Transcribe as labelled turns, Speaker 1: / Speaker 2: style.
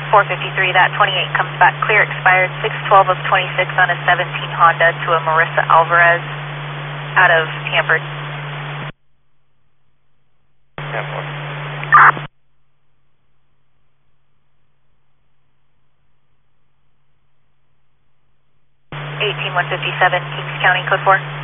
Speaker 1: 453, that 28 comes back clear, expired 6/12 of 26 on a 17 Honda to a Marissa Alvarez out of Hanford.
Speaker 2: Hanford.
Speaker 1: 18157, Kings County, code 4.